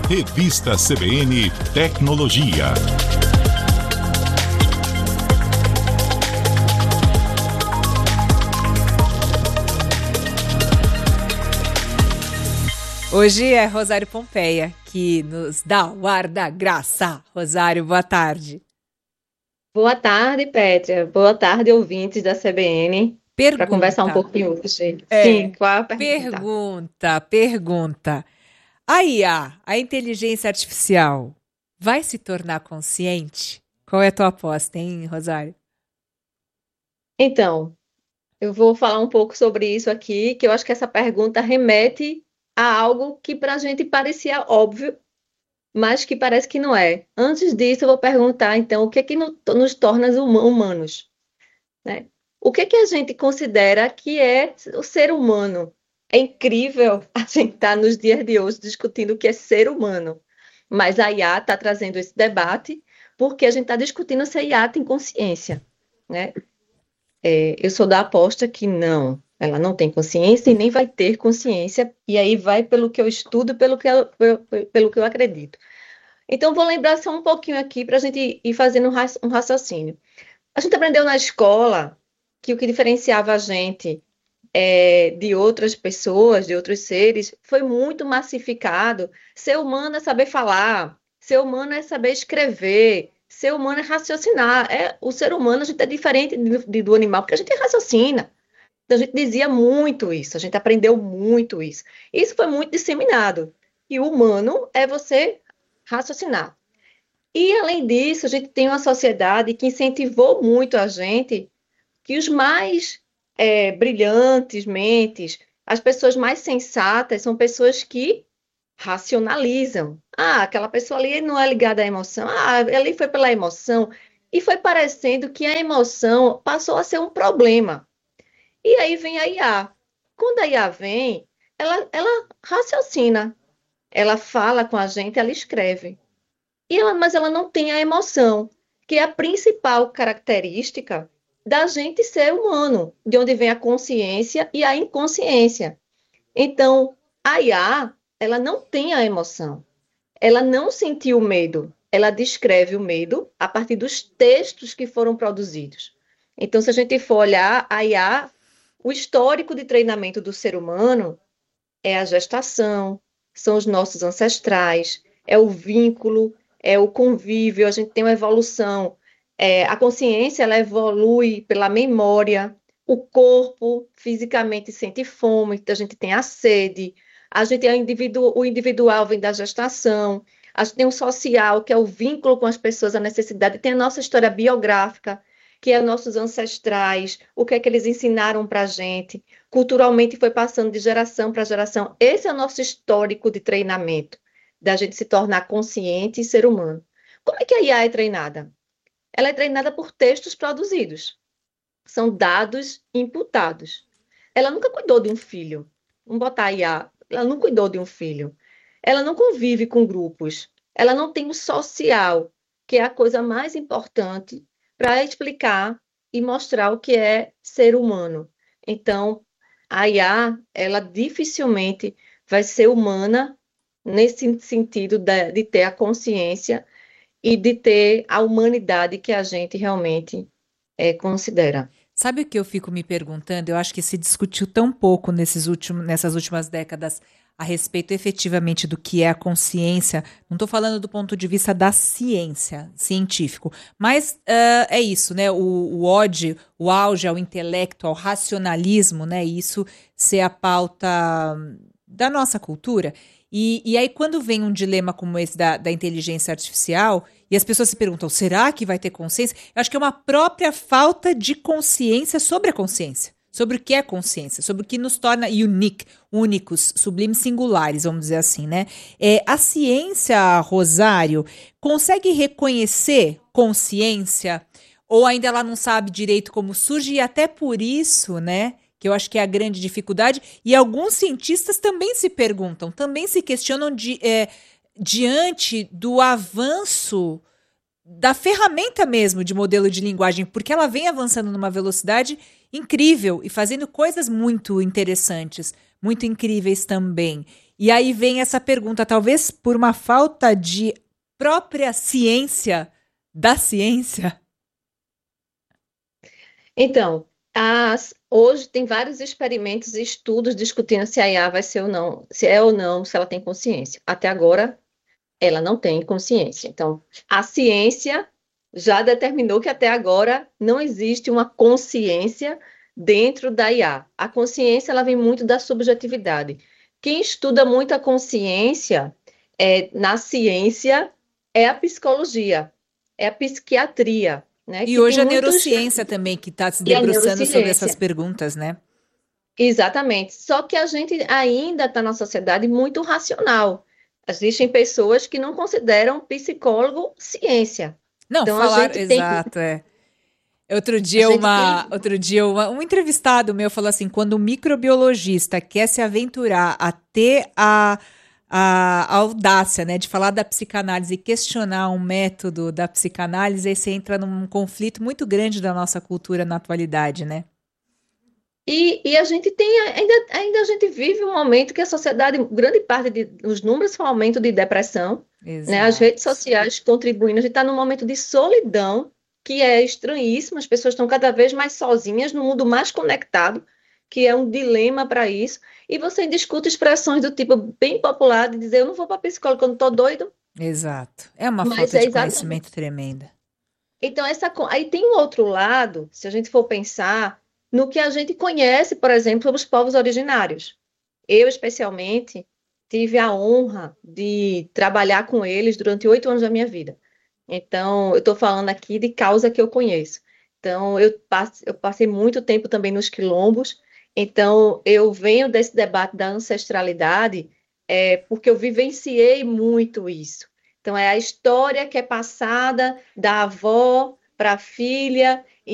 Revista CBN Tecnologia. Hoje é Rosário Pompeia, que nos dá o ar da graça. Rosário, boa tarde. Boa tarde, Pétria. Boa tarde, ouvintes da CBN. Para conversar um pouquinho hoje. Sim, qual é a pergunta? Pergunta. A IA, a inteligência artificial, vai se tornar consciente? Qual é a tua aposta, hein, Rosário? Então, eu vou falar um pouco sobre isso aqui, que eu acho que essa pergunta remete a algo que para a gente parecia óbvio, mas que parece que não é. Antes disso, eu vou perguntar, então, o que é que nos torna humanos, né? O que é que a gente considera que é o ser humano? É incrível a gente estar nos dias de hoje discutindo o que é ser humano, mas a IA está trazendo esse debate porque a gente está discutindo se a IA tem consciência, né? Eu sou da aposta que não, ela não tem consciência e nem vai ter consciência, e aí vai pelo que eu estudo, pelo que eu acredito. Então, vou lembrar só um pouquinho aqui para a gente ir fazendo um raciocínio. A gente aprendeu na escola que o que diferenciava a gente de outras pessoas, de outros seres, foi muito massificado. Ser humano é saber falar, ser humano é saber escrever, ser humano é raciocinar. O ser humano, a gente é diferente do animal, porque a gente raciocina. Então, a gente dizia muito isso, a gente aprendeu muito isso. Isso foi muito disseminado. E o humano é você raciocinar. E, além disso, a gente tem uma sociedade que incentivou muito a gente que os mais brilhantes mentes, as pessoas mais sensatas, são pessoas que racionalizam. Ah, aquela pessoa ali não é ligada à emoção. Ah, ali foi pela emoção. E foi parecendo que a emoção passou a ser um problema. E aí vem a IA. Quando a IA vem, ela raciocina. Ela fala com a gente, ela escreve. Mas ela não tem a emoção, que é a principal característica da gente ser humano, de onde vem a consciência e a inconsciência. Então, a IA, ela não tem a emoção, ela não sentiu o medo, ela descreve o medo a partir dos textos que foram produzidos. Então, se a gente for olhar a IA, o histórico de treinamento do ser humano é a gestação, são os nossos ancestrais, é o vínculo, é o convívio, a gente tem uma evolução. A consciência, ela evolui pela memória, o corpo fisicamente sente fome, então a gente tem a sede, a gente é o individual vem da gestação, a gente tem o social, que é o vínculo com as pessoas, a necessidade, tem a nossa história biográfica, que é nossos ancestrais, o que é que eles ensinaram para a gente, culturalmente foi passando de geração para geração. Esse é o nosso histórico de treinamento, da gente se tornar consciente e ser humano. Como é que a IA é treinada? Ela é treinada por textos produzidos. São dados imputados. Ela nunca cuidou de um filho. Vamos botar a IA. Ela não cuidou de um filho. Ela não convive com grupos. Ela não tem o social, que é a coisa mais importante para explicar e mostrar o que é ser humano. Então, a IA, ela dificilmente vai ser humana nesse sentido de ter a consciência e de ter a humanidade que a gente realmente considera. Sabe o que eu fico me perguntando? Eu acho que se discutiu tão pouco nessas últimas décadas a respeito efetivamente do que é a consciência. Não estou falando do ponto de vista da ciência, científico, mas é isso, né? O auge ao intelecto, ao racionalismo, né? Isso ser a pauta da nossa cultura. E aí, quando vem um dilema como esse da inteligência artificial, e as pessoas se perguntam, será que vai ter consciência? Eu acho que é uma própria falta de consciência sobre a consciência, sobre o que é consciência, sobre o que nos torna únicos, sublimes, singulares, vamos dizer assim, né? A ciência, Rosário, consegue reconhecer consciência, ou ainda ela não sabe direito como surge, e até por isso, né? Que eu acho que é a grande dificuldade, e alguns cientistas também se perguntam, também se questionam diante do avanço da ferramenta mesmo de modelo de linguagem, porque ela vem avançando numa velocidade incrível e fazendo coisas muito interessantes, muito incríveis também. E aí vem essa pergunta, talvez por uma falta de própria ciência da ciência. Então, hoje tem vários experimentos e estudos discutindo se a IA vai ser ou não, se é ou não, se ela tem consciência. Até agora, ela não tem consciência. Então, a ciência já determinou que até agora não existe uma consciência dentro da IA. A consciência, ela vem muito da subjetividade. Quem estuda muito a consciência na ciência é a psicologia, é a psiquiatria, né? E Que tem hoje a muitos. neurociência também, que está se E a debruçando sobre essas neurociência. perguntas, né? Exatamente. Só que a gente ainda está na sociedade muito racional. Existem pessoas que não consideram psicólogo ciência. Não, Então a falar, gente tem, exato, é. Outro a dia, gente tem, um entrevistado meu falou assim: quando um microbiologista quer se aventurar a ter a audácia, né, de falar da psicanálise e questionar um método da psicanálise, aí você entra num conflito muito grande da nossa cultura na atualidade, né? e a gente tem ainda a gente vive um momento que a sociedade, grande parte dos números falam aumento de depressão, né? As redes Exato. sociais contribuindo, a gente está num momento de solidão que é estranhíssimo, as pessoas estão cada vez mais sozinhas no mundo mais conectado, que é um dilema para isso. E você discute expressões do tipo bem popular de dizer eu não vou para psicólogo quando estou doido, Exato. É uma mas falta é de exatamente. conhecimento tremenda. Então, aí tem um outro lado, se a gente for pensar no que a gente conhece, por exemplo, sobre os povos originários. Eu, especialmente, tive a honra de trabalhar com eles durante 8 anos da minha vida. Então, eu estou falando aqui de causa que eu conheço. Então, eu passei muito tempo também nos quilombos. Então, eu venho desse debate da ancestralidade, porque eu vivenciei muito isso. Então, é a história que é passada da avó para a filha,